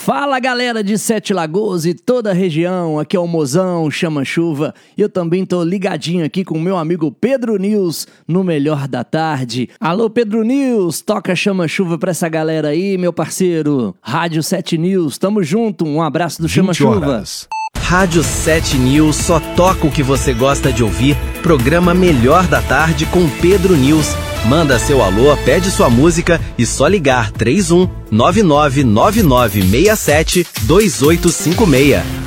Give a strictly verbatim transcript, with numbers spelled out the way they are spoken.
Fala galera de Sete Lagoas e toda a região, aqui é o Mozão, Chama Chuva, e eu também tô ligadinho aqui com o meu amigo Pedro News no Melhor da Tarde. Alô Pedro News, toca Chama Chuva pra essa galera aí, meu parceiro. Rádio Sete News, tamo junto, um abraço do Chama Chuva. Rádio Sete News só toca o que você gosta de ouvir, programa Melhor da Tarde com Pedro News. Manda seu alô, pede sua música e só ligar três um nove nove nove nove seis sete dois oito cinco seis.